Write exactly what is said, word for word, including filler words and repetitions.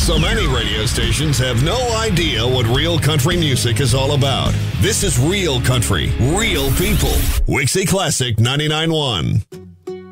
So many radio stations have no idea what real country music is all about. This is real country, real people. Wixie Classic ninety-nine point one.